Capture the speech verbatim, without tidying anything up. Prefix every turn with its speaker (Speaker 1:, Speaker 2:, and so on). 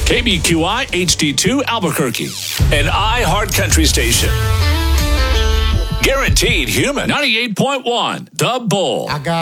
Speaker 1: K B Q I H D two Albuquerque, an iHeart Country station. Guaranteed human. ninety-eight point one, The Bull.
Speaker 2: I got